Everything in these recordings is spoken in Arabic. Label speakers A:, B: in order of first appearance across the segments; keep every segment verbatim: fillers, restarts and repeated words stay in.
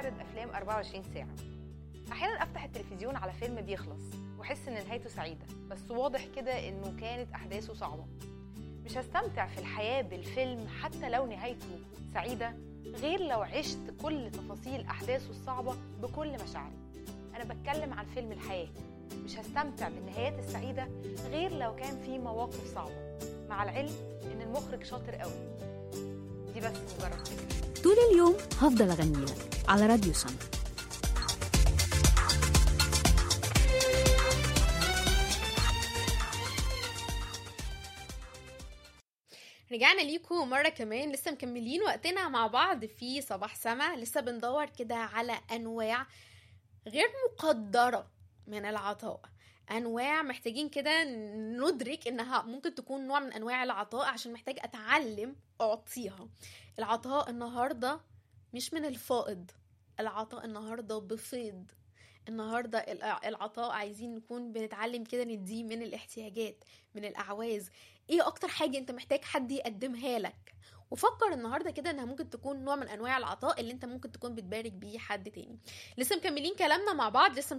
A: بيعرض أفلام أربعة وعشرين ساعة. أحياناً أفتح التلفزيون على فيلم بيخلص وأحس إن نهايته سعيدة، بس واضح كده إنه كانت أحداثه صعبة. مش هستمتع في الحياة بالفيلم حتى لو نهايته سعيدة غير لو عشت كل تفاصيل أحداثه الصعبة بكل مشاعري. أنا بتكلم عن فيلم الحياة. مش هستمتع بالنهايات السعيدة غير لو كان في مواقف صعبة، مع العلم إن المخرج شاطر قوي. دي بس مجرد فكرة.
B: طول اليوم هفضل أغني لك على راديو سن.
C: رجعنا ليكم مرة كمان، لسه مكملين وقتنا مع بعض في صباح سما. لسه بندور كده على أنواع غير مقدرة من العطاء، أنواع محتاجين كده ندرك إنها ممكن تكون نوع من أنواع العطاء عشان محتاج أتعلم أعطيها. العطاء النهاردة مش من الفائض، العطاء النهاردة بفيض. النهاردة العطاء عايزين نكون بنتعلم كده نديه من الاحتياجات، من الأعواز. ايه اكتر حاجة انت محتاج حد يقدمها لك؟ وفكر النهاردة كده انها ممكن تكون نوع من انواع العطاء اللي انت ممكن تكون بتبارك بيه حد تاني. لسه مكملين كلامنا مع بعض، لسه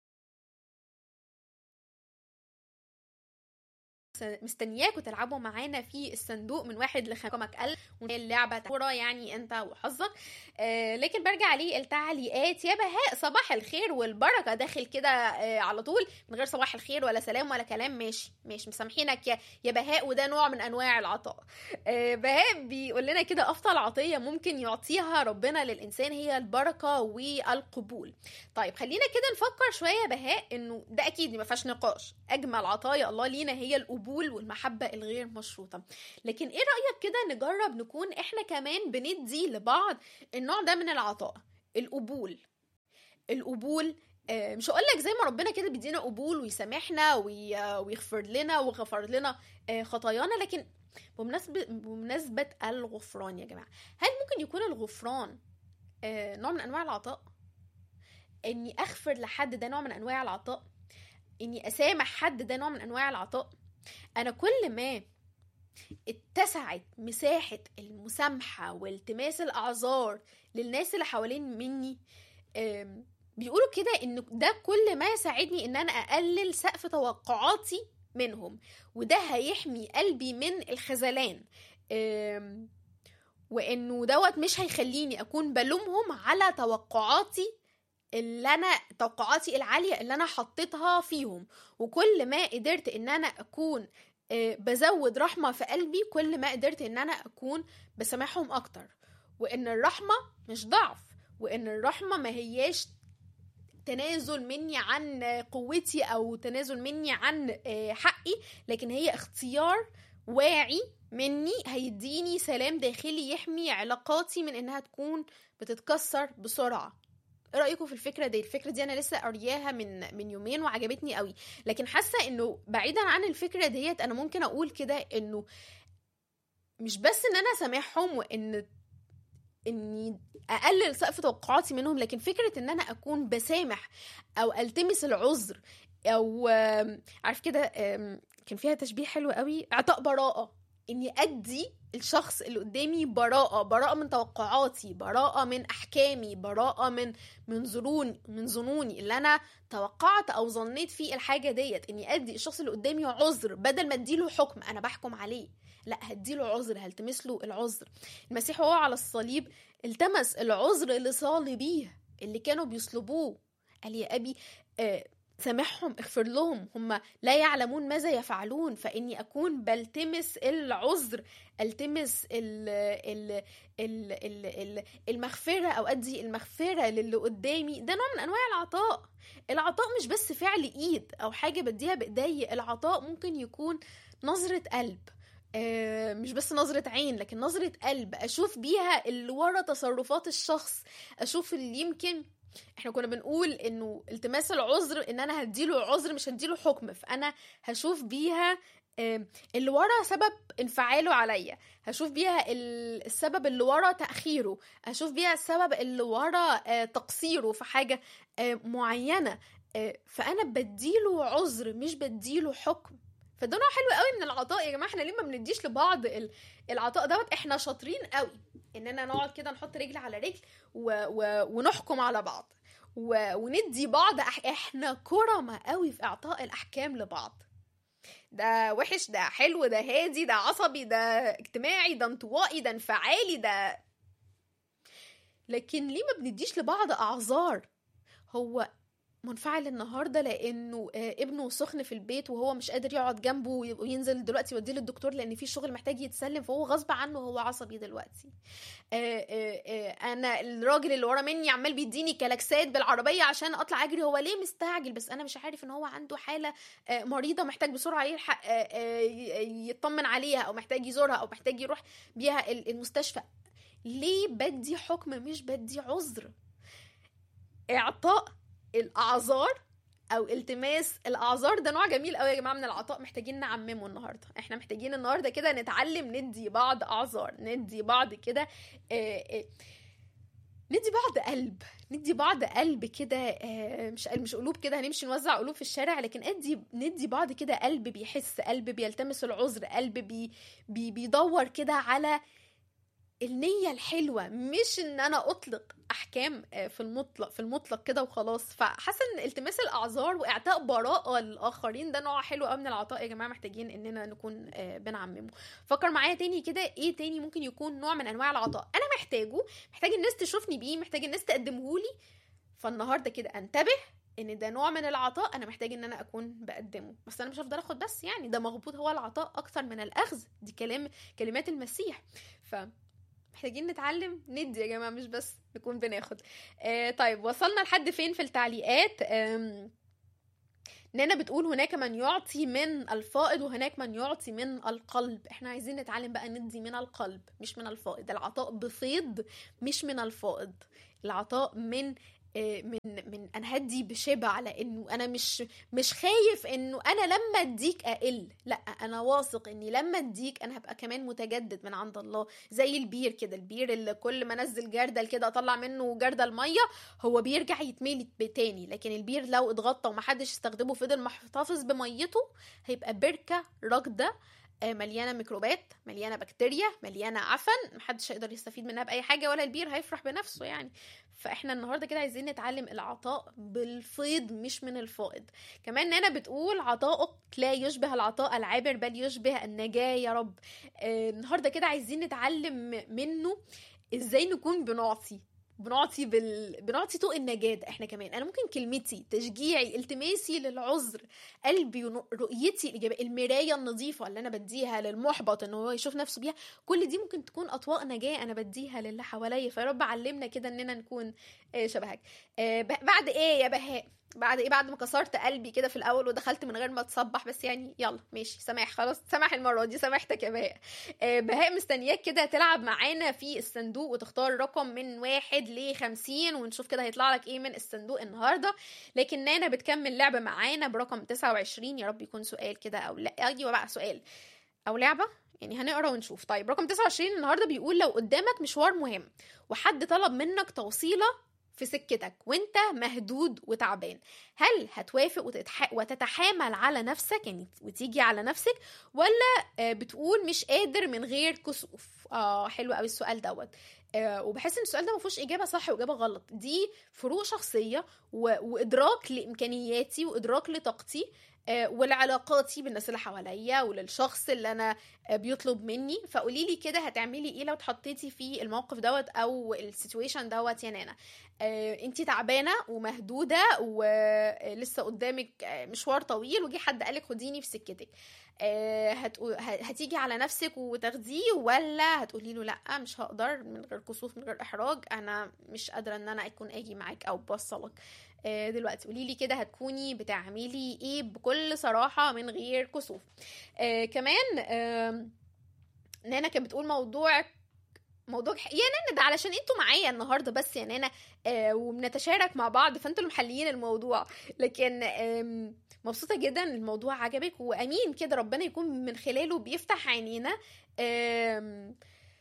C: مستنياكوا تلعبوا معانا في الصندوق من واحد لخمسة ألف، اللعبة كورة يعني انت وحظك. آه لكن برجع ليه التعليقات. يا بهاء صباح الخير والبركة، داخل كده آه على طول من غير صباح الخير ولا سلام ولا كلام. ماشي ماشي مسامحينك يا يا بهاء، وده نوع من انواع العطاء. آه بهاء بيقول لنا كده افضل عطية ممكن يعطيها ربنا للانسان هي البركة والقبول. طيب خلينا كده نفكر شوية بهاء، انه ده اكيد ما فيهاش نقاش، اجمل عطايا الله لينا هي القبول والمحبة الغير مشروطة. لكن ايه رأيك كده نجرب نكون احنا كمان بندي لبعض النوع ده من العطاء، القبول. القبول آه مش هقول لك زي ما ربنا كده بيدينا قبول ويسامحنا ويغفر لنا وغفر لنا آه خطايانا، لكن بمناسبة بمناسبة الغفران يا جماعة، هل ممكن يكون الغفران آه نوع من انواع العطاء؟ اني اغفر لحد ده نوع من انواع العطاء؟ اني اسامح حد ده نوع من انواع العطاء؟ انا كل ما اتسعت مساحة المسامحة والتماس الاعذار للناس اللي حوالين مني، بيقولوا كده ان ده كل ما يساعدني ان انا اقلل سقف توقعاتي منهم، وده هيحمي قلبي من الخذلان، وانه دوت مش هيخليني اكون بلومهم على توقعاتي اللي انا توقعاتي العالية اللي انا حطيتها فيهم. وكل ما قدرت ان انا اكون بزود رحمة في قلبي، كل ما قدرت ان انا اكون بسامحهم اكتر. وان الرحمة مش ضعف، وان الرحمة ما هياش تنازل مني عن قوتي او تنازل مني عن حقي، لكن هي اختيار واعي مني هيديني سلام داخلي يحمي علاقاتي من انها تكون بتتكسر بسرعة. ايه رايكم في الفكره دي؟ الفكره دي انا لسه قرياها من من يومين وعجبتني قوي. لكن حاسه انه بعيدا عن الفكره ديت انا ممكن اقول كده انه مش بس ان انا سامحهم وان اني اقلل سقف توقعاتي منهم، لكن فكره ان انا اكون بسامح او التمس العذر، او عارف كده كان فيها تشبيه حلو قوي، اعطاء براءه. اني ادي الشخص اللي قدامي براءة، براءة من توقعاتي، براءة من احكامي، براءة من من ظنوني من ظنوني اللي انا توقعت او ظنيت فيه الحاجة ديت. اني ادي الشخص اللي قدامي عذر بدل ما اديله حكم انا بحكم عليه، لا هديله عذر، هلتمس له العذر. المسيح وهو على الصليب التمس العذر لصالبيه اللي كانوا بيصلبوه، قال يا ابي آه سامحهم، اغفر لهم، هم لا يعلمون ماذا يفعلون. فإني أكون بلتمس العذر، التمس ال ال ال ال ال المغفرة أو أدي المغفرة للي قدامي، ده نوع من أنواع العطاء. العطاء مش بس فعل إيد أو حاجة بديها بإيدي، العطاء ممكن يكون نظرة قلب، آه مش بس نظرة عين لكن نظرة قلب، أشوف بيها اللي ورا تصرفات الشخص، أشوف اللي يمكن احنا كنا بنقول انه التماس العذر ان انا هديله عذر مش هديله حكم، فانا هشوف بيها اللي ورا سبب انفعاله عليا، هشوف بيها السبب اللي ورا تأخيره، هشوف بيها السبب اللي ورا تقصيره في حاجة معينة، فانا بديله عذر مش بديله حكم. فده نوع حلو قوي من العطاء يا جماعه. احنا ليه ما بنديش لبعض العطاء دوت؟ احنا شاطرين قوي اننا نقعد كده نحط رجل على رجل و... و... ونحكم على بعض و... وندي بعض أح... احنا كرمة قوي في اعطاء الاحكام لبعض. ده وحش، ده حلو، ده هادي، ده عصبي، ده اجتماعي، ده انطوائي، ده انفعالي، ده. لكن ليه ما بنديش لبعض اعذار؟ هو منفعل النهارده لانه ابنه سخن في البيت وهو مش قادر يقعد جنبه وينزل دلوقتي يوديه للدكتور لان في شغل محتاج يتسلم، فهو غصب عنه هو عصبي دلوقتي. آآ آآ انا الراجل اللي ورا مني عمال بيديني كلاكسات بالعربيه عشان اطلع اجري، هو ليه مستعجل؟ بس انا مش عارف ان هو عنده حاله مريضه محتاج بسرعه يلحق يطمن عليها، او محتاج يزورها، او محتاج يروح بيها المستشفى. ليه بدي حكم مش بدي عذر؟ اعطاء الاعذار او التماس الاعذار ده نوع جميل قوي يا جماعه من العطاء، محتاجين نعممه النهارده. احنا محتاجين النهارده كده نتعلم ندي بعض اعذار، ندي بعض كده ندي بعض قلب، ندي بعض قلب كده، مش مش قلوب كده هنمشي نوزع قلوب في الشارع، لكن ادي ندي بعض كده قلب بيحس، قلب بيلتمس العذر، قلب بي بي بيدور كده على النية الحلوة، مش ان انا اطلق احكام في المطلق في المطلق كده وخلاص. فحاسه ان التماس الاعذار واعطاء براءه للاخرين ده نوع حلو قوي من العطاء يا جماعه، محتاجين اننا نكون بنعممه. فكر معايا تاني كده، ايه تاني ممكن يكون نوع من انواع العطاء انا محتاجه، محتاج الناس تشوفني بيه، محتاج الناس تقدمهولي. فالنهارده كده انتبه ان ده نوع من العطاء انا محتاج ان انا اكون بقدمه. بس انا مش هفضل اخد بس، يعني ده مغبوط، هو العطاء اكتر من الاخذ، دي كلام كلمات المسيح. ف محتاجين نتعلم ندي يا جماعة، مش بس نكون بناخد. آه طيب وصلنا لحد فين في التعليقات؟ نانا بتقول هناك من يعطي من الفائض وهناك من يعطي من القلب. احنا عايزين نتعلم بقى ندي من القلب مش من الفائض. العطاء بفيض مش من الفائض. العطاء من من من انا هدي بشبع، لانه انا مش مش خايف انه انا لما اديك اقل، لا انا واثق اني لما اديك انا هبقى كمان متجدد من عند الله. زي البير كده، البير اللي كل ما انزل جردل كده اطلع منه جردل ميه هو بيرجع يتملي تاني، لكن البير لو اتغطى ومحدش استخدمه فضل محتفظ بميته هيبقى بركه راكده مليانه ميكروبات، مليانه بكتيريا، مليانه عفن، محدش هيقدر يستفيد منها باي حاجه، ولا البير هيفرح بنفسه يعني. فاحنا النهارده كده عايزين نتعلم العطاء بالفيض مش من الفائض. كمان نانا بتقول عطاؤك لا يشبه العطاء العابر بل يشبه النجاه يا رب. آه النهارده كده عايزين نتعلم منه ازاي نكون بنعطي بنعطي بال... بنعطي طوق النجاة. احنا كمان انا ممكن كلمتي، تشجيعي، التماسي للعذر، قلبي، رؤيتي الايجابيه، المرايه النظيفه اللي انا بديها للمحبط ان هو يشوف نفسه بيها، كل دي ممكن تكون اطواق نجاه انا بديها للي حواليا. فيا رب علمنا كده اننا نكون شبهك. بعد ايه يا بهاء؟ بعد ايه؟ بعد ما كسرت قلبي كده في الاول ودخلت من غير ما تصبح، بس يعني يلا ماشي، سامح، خلاص سامح المره دي، سامحتك يا بهاء. آه بهاء مستنياك كده تلعب معانا في الصندوق وتختار رقم من واحد لخمسين ونشوف كده هيطلع لك ايه من الصندوق النهارده. لكن نانا بتكمل لعبه معانا برقم تسعة وعشرين، يا رب يكون سؤال كده او لا، ايوه بقى سؤال او لعبه يعني، هنقرا ونشوف. طيب رقم تسعة وعشرين النهارده بيقول لو قدامك مشوار مهم وحد طلب منك توصيله في سكتك وانت مهدود وتعبان، هل هتوافق وتتح... وتتحامل على نفسك يعني وتيجي على نفسك، ولا بتقول مش قادر من غير كسوف؟ اه حلو قوي السؤال دوت. آه وبحس ان السؤال ده ما فيهوش اجابه صح واجابه غلط، دي فروق شخصيه و... وادراك لامكانياتي وادراك لطاقتي والعلاقاتي بالناس اللي حواليا وللشخص اللي انا بيطلب مني. فقولي لي كده هتعملي ايه لو اتحطيتي في الموقف دوت او السيتويشن دوت يا نانا؟ آه انتي تعبانه ومهدوده ولسه قدامك مشوار طويل وجي حد قالك خديني في سكتك، آه هتقول هتيجي على نفسك وتاخديه، ولا هتقولي له لا مش هقدر من غير كسوف من غير احراج، انا مش قادره ان انا اكون اجي معاك او بوصلك آه دلوقتي؟ قولي لي كده هتكوني بتعملي ايه بكل صراحه من غير كسوف. آه كمان آه نانا كانت بتقول موضوع موضوع يا نانا ده علشان انتوا معايا النهارده بس يا نانا آه وبنتشارك مع بعض فانتوا اللي محليين الموضوع، لكن آه مبسوطه جدا الموضوع عجبك، وامين كده ربنا يكون من خلاله بيفتح عينينا آه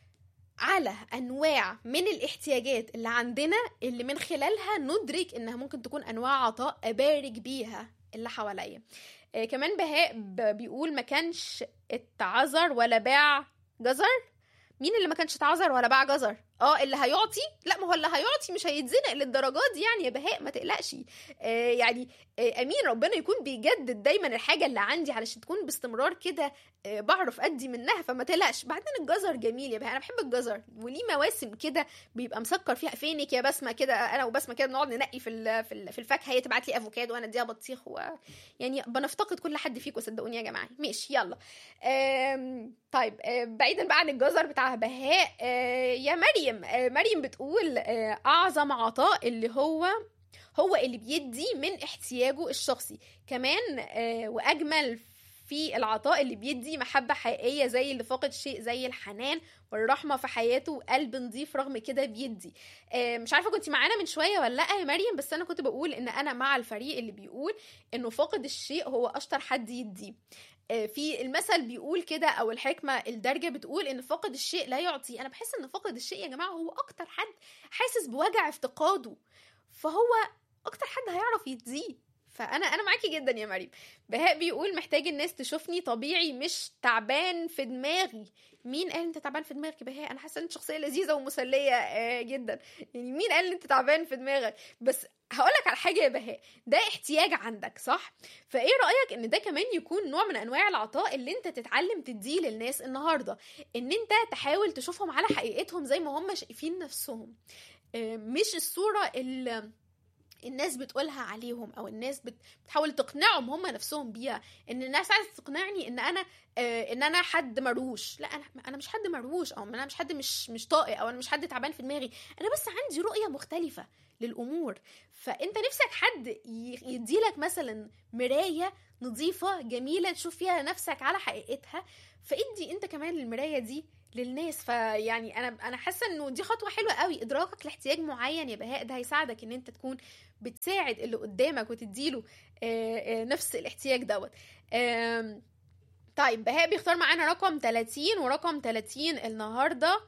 C: على انواع من الاحتياجات اللي عندنا اللي من خلالها ندرك انها ممكن تكون انواع عطاء ابارك بيها اللي حواليا. آه كمان بهاء ب- بيقول ما كانش اتعذر ولا باع جزر. مين اللي ما كانش اتعذر ولا باع جزر؟ اه اللي هيعطي. لا ما هو اللي هيعطي مش هيتزنق للدرجات دي يعني يا بهاء، ما تقلقش. آه يعني آه امين ربنا يكون بيجدد دايما الحاجه اللي عندي علشان تكون باستمرار كده آه بعرف ادي منها، فما تقلقش. بعدين الجزر جميل يا بهاء، انا بحب الجزر وليه مواسم كده بيبقى مسكر فيها. فينك يا بسمه كده، انا وبسمه كده بنقعد ننقي في ال- في ال- في الفاكهه، هي تبعت لي افوكادو وانا اديها بطيخ و... يعني بنفتقد كل حد فيكم صدقوني يا جماعه. ماشي يلا. آم، طيب آه، بعيدا بقى عن الجزر بتاع بهاء، آه، يا مريم آه، مريم بتقول آه، اعظم عطاء اللي هو هو اللي بيدي من احتياجه الشخصي كمان، آه، واجمل في العطاء اللي بيدي محبة حقيقية زي اللي فاقد شيء زي الحنان والرحمة في حياته وقلب نضيف رغم كده بيدي. آه، مش عارفة كنتي معانا من شوية ولا لا يا مريم، بس أنا كنت بقول إن أنا مع الفريق اللي بيقول إنه فاقد الشيء هو أشطر حد يديه. آه، في المثل بيقول كده، او الحكمه الدارجه بتقول ان فاقد الشيء لا يعطي. انا بحس ان فاقد الشيء يا جماعه هو اكتر حد حاسس بوجع افتقاده، فهو اكتر حد هيعرف يديه. فانا انا معاكي جدا يا مريم. بهاء بيقول محتاج الناس تشوفني طبيعي مش تعبان في دماغي. مين قال انت تعبان في دماغك يا بهاء؟ انا حاسه انت شخصيه لذيذه ومسليه آه، جدا. يعني مين قال ان انت تعبان في دماغك؟ بس هقولك على حاجه يا بهاء، ده احتياج عندك صح؟ فايه رأيك ان ده كمان يكون نوع من انواع العطاء اللي انت تتعلم تديه للناس النهارده، ان انت تحاول تشوفهم على حقيقتهم زي ما هم شايفين نفسهم، آه، مش الصورة اللي الناس بتقولها عليهم او الناس بت- بتحاول تقنعهم هم نفسهم بيها. ان الناس عايزه تقنعني ان انا آه ان انا حد مروش. لا انا انا مش حد مروش، او انا مش حد مش مش طايق، او انا مش حد تعبان في دماغي. انا بس عندي رؤيه مختلفه للامور. فانت نفسك حد ي- يديلك مثلا مرايه نظيفه جميله تشوف فيها نفسك على حقيقتها، فادي انت كمان المرايه دي للناس. فيعني انا انا حاسه انه دي خطوه حلوه قوي. ادراكك لاحتياج معين يا بهاء ده هيساعدك ان انت تكون بتساعد اللي قدامك وتديله آه، آه، نفس الاحتياج دوت. آم، طيب بهاء بيختار معانا رقم ثلاثين، ورقم ثلاثين النهارده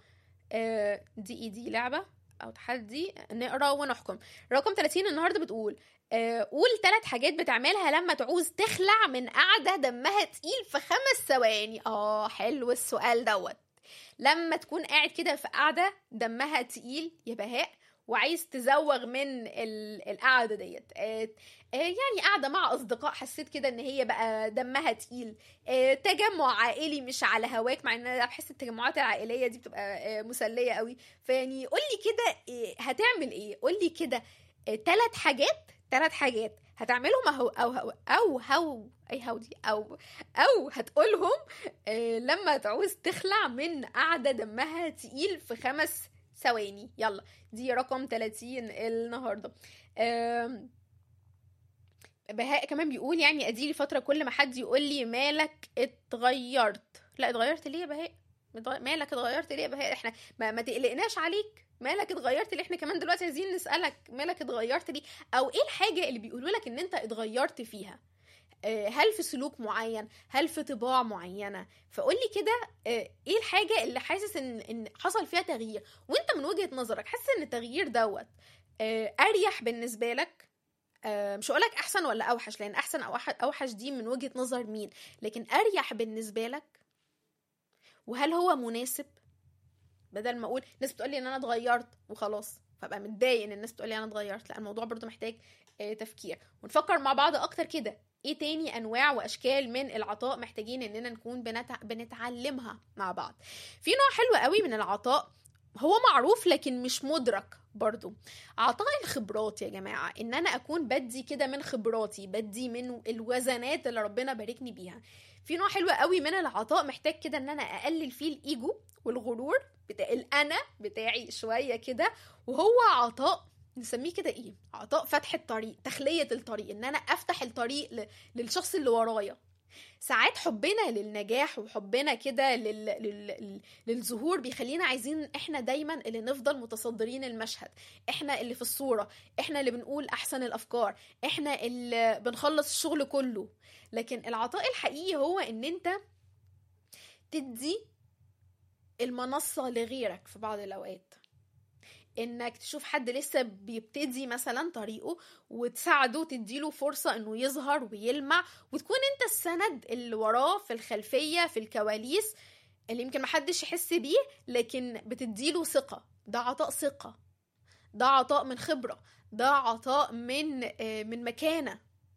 C: آه، دي ايه؟ دي لعبة او تحدي نقرا ونحكم. رقم ثلاثين النهارده بتقول آه، قول ثلاث حاجات بتعملها لما تعوز تخلع من قعدة دمها تقيل في خمس ثواني. اه حلو السؤال دوت. لما تكون قاعد كده في قعدة دمها تقيل يا بهاء وعايز تزوغ من ال- القعدة ديت، آه، آه، يعني قاعدة مع أصدقاء حسيت كده إن هي بقى دمها تقيل، آه، تجمع عائلي مش على هواك، مع إن أنا بحس التجمعات العائلية دي بتبقى آه، مسلية قوي. فيعني قولي كده آه، هتعمل إيه؟ قولي كده ثلاث حاجات ثلاث حاجات هتعملهم أو أو أو أو هو أي هودي أو أو هتقولهم آه، لما تعوز تخلع من قعدة دمها تقيل في خمس ثواني. يلا دي رقم ثلاثين النهاردة. آم، بهاء كمان بيقول يعني اديلي فترة كل ما حد يقول لي مالك اتغيرت. لا اتغيرت ليه يا بهاء؟ متغ- مالك اتغيرت ليه يا بهاء؟ احنا ما, ما تقلقناش عليك. مالك اتغيرت ليه؟ احنا كمان دلوقتي عايزين نسألك مالك اتغيرت ليه، او ايه الحاجة اللي بيقولوا لك ان انت اتغيرت فيها؟ آه، هل في سلوك معين؟ هل في طباع معينة؟ فقولي كده آه، ايه الحاجة اللي حاسس ان ان حصل فيها تغيير، وانت من وجهة نظرك حاسس ان التغيير دوت آه، اريح بالنسبة لك. آه، مش هقولك احسن ولا اوحش، لان احسن او أوح- اوحش دي من وجهة نظر مين، لكن اريح بالنسبة لك. وهل هو مناسب؟ بدل ما اقول الناس بتقولي ان انا اتغيرت وخلاص فابقى متضايق ان الناس بتقولي انا اتغيرت، لا الموضوع برضو محتاج آه، تفكير ونفكر مع بعض اكتر كده. ايه تاني انواع واشكال من العطاء محتاجين اننا نكون بنتع... بنتعلمها مع بعض؟ في نوع حلو قوي من العطاء هو معروف لكن مش مدرك برضو، عطاء الخبرات يا جماعة. ان انا اكون بدي كده من خبراتي، بدي من الوزنات اللي ربنا باركني بيها. في نوع حلو قوي من العطاء محتاج كده ان انا اقلل فيه الايجو والغرور بتاع الانا بتاعي شوية كده، وهو عطاء نسميه كده ايه؟ عطاء فتح الطريق، تخلية الطريق، ان انا افتح الطريق ل... للشخص اللي ورايا. ساعات حبنا للنجاح وحبنا كده لل... لل... للظهور بيخلينا عايزين احنا دايما اللي نفضل متصدرين المشهد، احنا اللي في الصورة، احنا اللي بنقول احسن الافكار، احنا اللي بنخلص الشغل كله. لكن العطاء الحقيقي هو ان انت تدي المنصة لغيرك في بعض الاوقات، انك تشوف حد لسه بيبتدي مثلا طريقه وتساعده، تديله فرصة انه يظهر ويلمع، وتكون انت السند اللي وراه في الخلفية في الكواليس اللي يمكن محدش يحس بيه، لكن بتديله ثقة. ده عطاء ثقة، ده عطاء من خبرة، ده عطاء من من مكانة.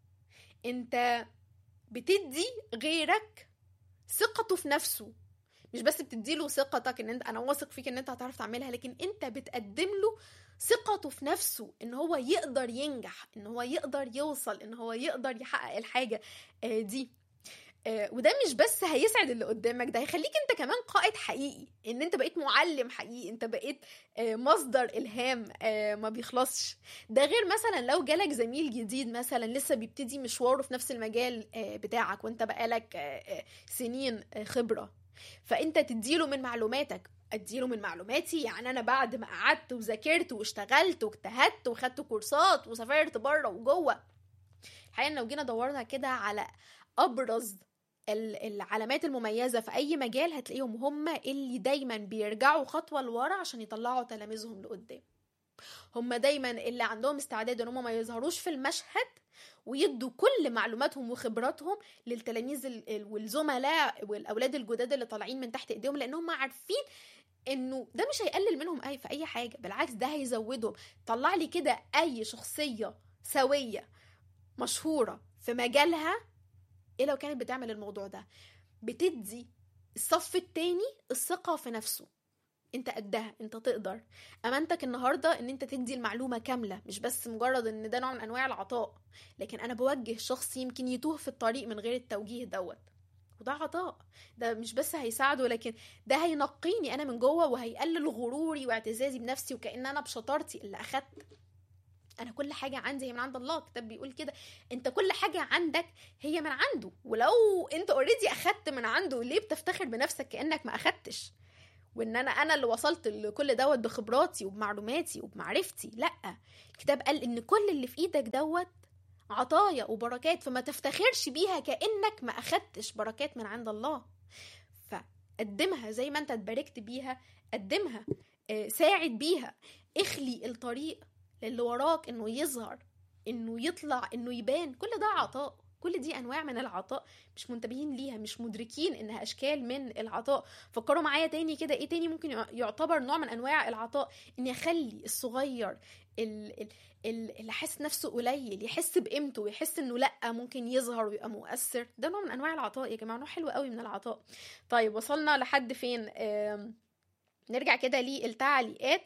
C: انت بتدي غيرك ثقته في نفسه، مش بس بتديله ثقتك ان انت انا واثق فيك ان انت هتعرف تعملها، لكن انت بتقدم له ثقته في نفسه ان هو يقدر ينجح، ان هو يقدر يوصل، ان هو يقدر يحقق الحاجة دي. وده مش بس هيسعد اللي قدامك، ده هيخليك انت كمان قائد حقيقي، ان انت بقيت معلم حقيقي، انت بقيت مصدر الهام ما بيخلصش. ده غير مثلا لو جالك زميل جديد مثلا لسه بيبتدي مشواره في نفس المجال بتاعك وانت بقالك سنين خبرة، فانت تديله من معلوماتك. اديله من معلوماتي يعني انا بعد ما قعدت وذاكرت واشتغلت واجتهدت وخدت كورسات وسافرت بره وجوه. الحقيقة لو جينا دورنا كده على ابرز العلامات المميزة في أي مجال، هتلاقيهم هم اللي دايما بيرجعوا خطوة لورا عشان يطلعوا تلاميذهم لقدام. هم دايما اللي عندهم استعداد ان هم ما يظهروش في المشهد ويدوا كل معلوماتهم وخبراتهم للتلاميذ والزملاء والأولاد الجداد اللي طالعين من تحت ايديهم، لأنهم عارفين انه ده مش هيقلل منهم اي في اي حاجة، بالعكس ده هيزودهم. طلع لي كده اي شخصية سوية مشهورة في مجالها ايه لو كانت بتعمل الموضوع ده، بتدي الصف التاني الثقة في نفسه. انت قدها، انت تقدر. امانتك النهاردة ان انت تدي المعلومة كاملة، مش بس مجرد ان ده نوع من انواع العطاء، لكن انا بوجه شخص يمكن يتوه في الطريق من غير التوجيه دوت، وده عطاء. ده مش بس هيساعده، لكن ده هينقيني انا من جوه وهيقلل غروري واعتزازي بنفسي، وكأن انا بشطارتي اللي اخدت. انا كل حاجه عندي هي من عند الله، الكتاب بيقول كده، انت كل حاجه عندك هي من عنده. ولو انت اوريدي اخدت من عنده، ليه بتفتخر بنفسك كانك ما اخدتش، وان انا انا اللي وصلت لكل دوت بخبراتي وبمعلوماتي وبمعرفتي؟ لا، الكتاب قال ان كل اللي في ايدك دوت عطايا وبركات، فما تفتخرش بيها كانك ما اخدتش بركات من عند الله. فقدمها زي ما انت اتباركت بيها، قدمها، ساعد بيها، اخلي الطريق اللي وراك انه يظهر، انه يطلع، انه يبان. كل ده عطاء، كل دي انواع من العطاء مش منتبهين ليها، مش مدركين انها اشكال من العطاء. فكروا معايا تاني كده، ايه تاني ممكن يعتبر نوع من انواع العطاء؟ اني اخلي الصغير اللي حس نفسه قليل يحس بقيمته ويحس انه لا ممكن يظهر ويبقى مؤثر. ده نوع من انواع العطاء يا جماعه، نوع حلو قوي من العطاء. طيب وصلنا لحد فين؟ نرجع كده للتعليقات.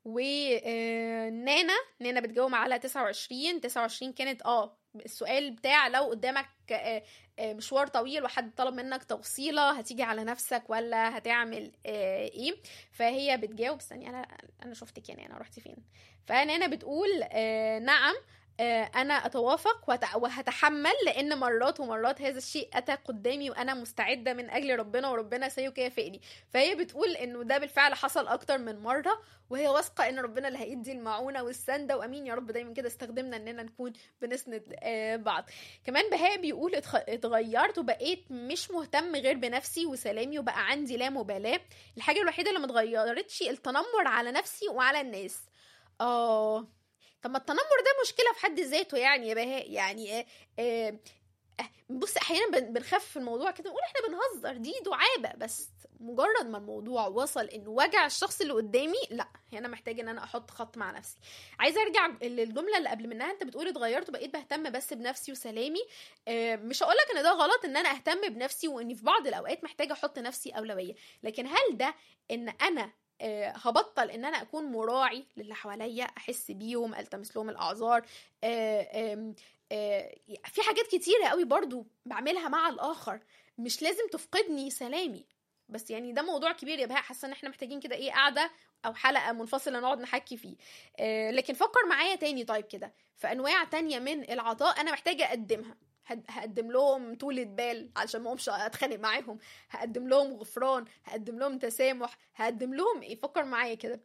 C: ونانا نانا بتجاوب على تسعة وعشرين تسعة وعشرين كانت اه السؤال بتاع لو قدامك مشوار طويل وحد طلب منك توصيلة، هتيجي على نفسك ولا هتعمل ايه؟ فهي بتجاوب، استني انا انا شفتك يعني انا رحت فين. فنانا بتقول نعم أنا أتوافق وهتحمل، لأن مرات ومرات هذا الشيء أتى قدامي وأنا مستعدة من أجل ربنا وربنا سيكافئني. فهي بتقول إنه ده بالفعل حصل أكتر من مرة، وهي واثقة إن ربنا اللي هيدي المعونة والسندة، وأمين يا رب دايما كده استخدمنا إننا نكون بنسند بعض. كمان بهاء بيقول اتغيرت وبقيت مش مهتم غير بنفسي وسلامي، وبقى عندي لا مبالاة. الحاجة الوحيدة اللي متغيرتش التنمر على نفسي وعلى الناس. آه طب ما التنمر ده مشكلة في حد ذاته يعني يا بهاء، يعني آه آه بص احيانا بنخفف الموضوع كده نقول احنا بنهزر، دي دعابة، بس مجرد ما الموضوع وصل انه وجع الشخص اللي قدامي، لا هنا محتاج ان انا احط خط مع نفسي. عايزه ارجع للجمله اللي قبل منها، انت بتقولي اتغيرت وبقيت بهتم بس بنفسي وسلامي. اه مش هقولك ان ده غلط ان انا اهتم بنفسي، واني في بعض الاوقات محتاجه احط نفسي اولويه، لكن هل ده ان انا أه هبطل ان انا اكون مراعي للي حواليا، احس بيهم، التمس لهم الاعذار؟ أه أه أه في حاجات كتيره قوي برضو بعملها مع الاخر مش لازم تفقدني سلامي، بس يعني ده موضوع كبير يا بهاء، حاسه ان احنا محتاجين كده ايه قاعده او حلقه منفصله نقعد نحكي فيه. أه لكن فكر معايا تاني طيب كده في انواع تانية من العطاء انا محتاجه اقدمها. هقدم لهم طولة بال علشان ما همش اتخانق معاهم، هقدم لهم غفران، هقدم لهم تسامح، هقدم لهم ايه؟ فكر معايا كده.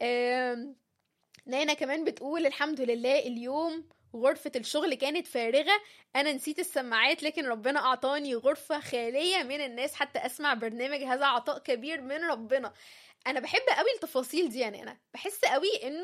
C: نانا كمان بتقول الحمد لله اليوم غرفة الشغل كانت فارغة، أنا نسيت السماعات لكن ربنا أعطاني غرفة خالية من الناس حتى أسمع برنامج، هذا عطاء كبير من ربنا. انا بحب قوي التفاصيل دي، يعني انا بحس قوي انه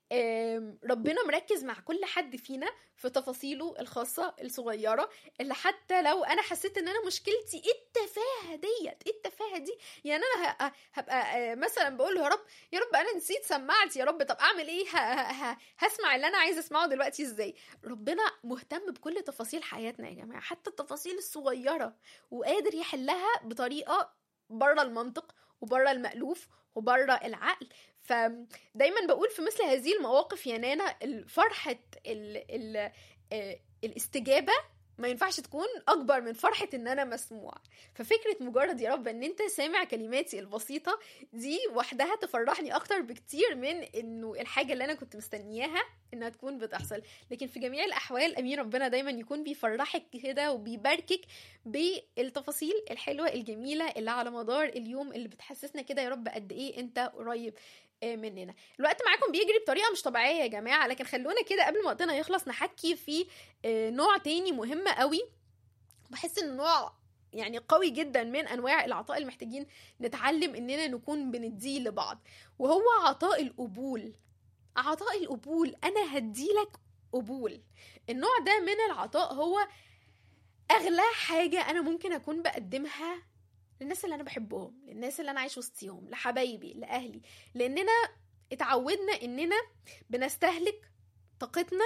C: ربنا مركز مع كل حد فينا في تفاصيله الخاصة الصغيرة، اللي حتى لو انا حسيت ان انا مشكلتي ايه التفاهة ديت، ايه التفاهة دي، يعني انا هبقى مثلا بقول له يا رب يا رب انا نسيت سماعتي، يا رب طب اعمل ايه، هسمع اللي انا عايز اسمعه دلوقتي ازاي. ربنا مهتم بكل تفاصيل حياتنا يا جماعة، حتى التفاصيل الصغيرة، وقادر يحلها بطريقة بره المنطق وبره المألوف وبره العقل. فدايما بقول في مثل هذه المواقف يا نانا، فرحة ال ال الاستجابة ما ينفعش تكون أكبر من فرحة إن أنا مسموع. ففكرة مجرد يا رب إن أنت سامع كلماتي البسيطة دي وحدها تفرحني أكتر بكتير من إنه الحاجة اللي أنا كنت مستنياها إنها تكون بتحصل. لكن في جميع الأحوال أمين ربنا دايما يكون بيفرحك كده وبيباركك بالتفاصيل الحلوة الجميلة اللي على مدار اليوم، اللي بتحسسنا كده يا رب قد إيه أنت قريب مننا. الوقت معاكم بيجري بطريقة مش طبيعية يا جماعة، لكن خلونا كده قبل ما وقتنا يخلص نحكي في نوع تاني مهم قوي، بحس ان نوع يعني قوي جدا من انواع العطاء اللي محتاجين نتعلم اننا نكون بنديه لبعض، وهو عطاء القبول. عطاء القبول، انا هديلك قبول. النوع ده من العطاء هو اغلى حاجة انا ممكن اكون بقدمها للناس اللي انا بحبهم، للناس اللي انا عايش وسطيهم، لحبايبي، لاهلي، لاننا اتعودنا اننا بنستهلك طاقتنا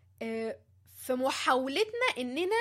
C: في محاولتنا اننا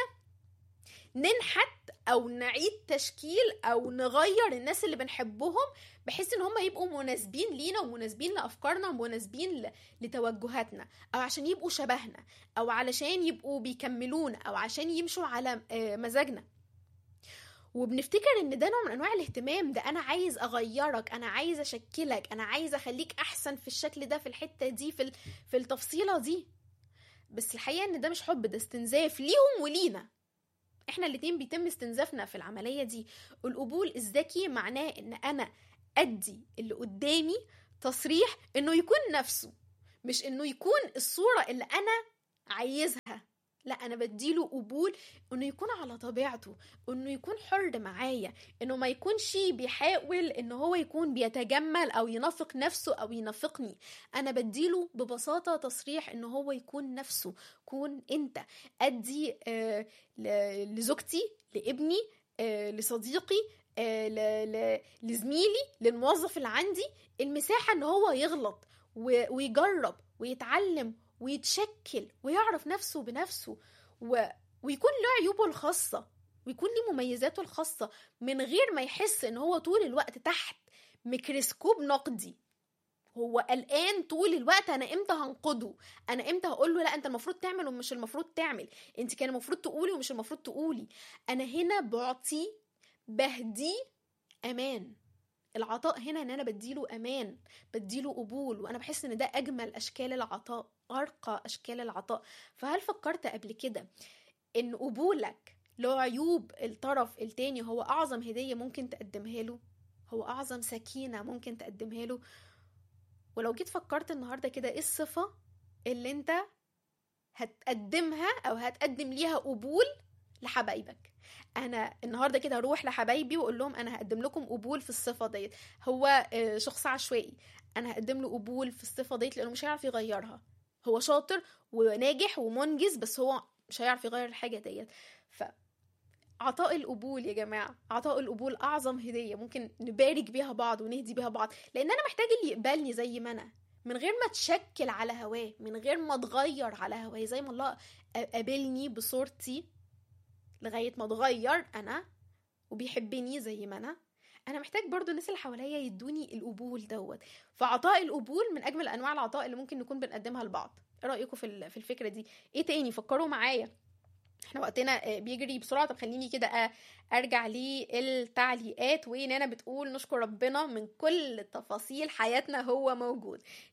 C: ننحت او نعيد تشكيل او نغير الناس اللي بنحبهم بحيث ان هم يبقوا مناسبين لينا ومناسبين لافكارنا ومناسبين لتوجهاتنا، او عشان يبقوا شبهنا، او علشان يبقوا بيكملونا، او عشان يمشوا على مزاجنا. وبنفتكر ان ده نوع من انواع الاهتمام، ده انا عايز اغيرك، انا عايز اشكلك، انا عايز اخليك احسن في الشكل ده، في الحتة دي، في في التفصيلة دي. بس الحقيقة ان ده مش حب، ده استنزاف ليهم ولينا، احنا الاتنين بيتم استنزافنا في العملية دي. القبول الذكي معناه ان انا ادي اللي قدامي تصريح انه يكون نفسه، مش انه يكون الصورة اللي انا عايزها، لا انا بديله قبول انه يكون على طبيعته، انه يكون حر معايا، انه ما يكونش بيحاول انه هو يكون بيتجمل او ينافق نفسه او ينافقني. انا بديله ببساطة تصريح انه هو يكون نفسه، كون انت. ادي آه لزوجتي، لابني، آه لصديقي، آه لزميلي، للموظف اللي عندي المساحة ان هو يغلط ويجرب ويتعلم ويتشكل ويعرف نفسه بنفسه، و... ويكون له عيوبه الخاصة ويكون له مميزاته الخاصة، من غير ما يحس ان هو طول الوقت تحت ميكروسكوب نقدي. هو قلقان طول الوقت انا امتى هنقده، انا امتى هقول له لا انت المفروض تعمل ومش المفروض تعمل، انت كان المفروض تقولي ومش المفروض تقولي. انا هنا بعطي بهدي امان. العطاء هنا ان انا بديله امان، بديله قبول، وانا بحس ان ده اجمل اشكال العطاء، ارقى اشكال العطاء. فهل فكرت قبل كده ان قبولك له عيوب الطرف التاني هو اعظم هدية ممكن تقدمها له، هو اعظم سكينة ممكن تقدمها له؟ ولو جيت فكرت النهاردة كده ايه الصفة اللي انت هتقدمها او هتقدم ليها قبول لحبايبك؟ انا النهارده كده هروح لحبايبي واقول لهم انا هقدم لكم قبول في الصفه ديت. هو شخص عشوائي، انا هقدم له قبول في الصفه ديت لانه مش هيعرف يغيرها، هو شاطر وناجح ومنجز بس هو مش هيعرف يغير الحاجه ديت. ف عطاء القبول يا جماعه، عطاء القبول اعظم هديه ممكن نبارك بيها بعض ونهدي بيها بعض، لان انا محتاج اللي يقبلني زي ما انا، من غير ما اتشكل على هواه، من غير ما اتغير على هواه، زي ما الله قابلني بصورتي لغاية ما اتغير أنا وبيحبني زي ما أنا. أنا محتاج برضو الناس اللي حواليا يدوني القبول دوت. فعطاء القبول من أجمل أنواع العطاء اللي ممكن نكون بنقدمها لبعض. إيه رأيكم في الفكرة دي؟ إيه تاني؟ فكروا معايا، احنا وقتنا بيجري بسرعة. طب خليني كده ارجع للتعليقات. وين انا بتقول نشكر ربنا من كل تفاصيل حياتنا هو موجود.